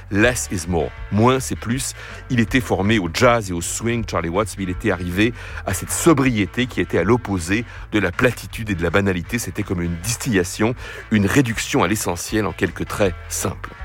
less is more. Moins c'est plus. Il était formé au jazz et au swing, Charlie Watts, mais il était arrivé à cette sobriété qui était à l'opposé de la platitude et de la banalité. C'était comme une distillation, une réduction à l'essentiel en quelques traits simples.